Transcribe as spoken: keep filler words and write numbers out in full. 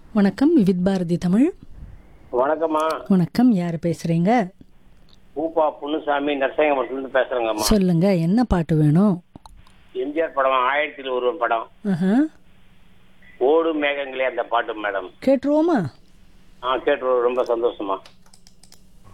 வணக்கம், விவித் பாரதி தமிழ். வணக்கம்மா. வணக்கம், யார் பேசுறீங்க? பூப்பா பொன்னுசாமி நரசிங்கபுரத்துலேருந்து பேசுறேங்கம்மா. சொல்லுங்க, என்ன பாட்டு வேணும்? எம்ஜிஆர் படம் ஆயிரத்தில் ஒரு படம் ஆஹா, ஓடும் மேகங்களே அந்த பாட்டு மேடம். கேட்டுருவோமா? ஆ கேட்டு ரொம்ப சந்தோஷமா.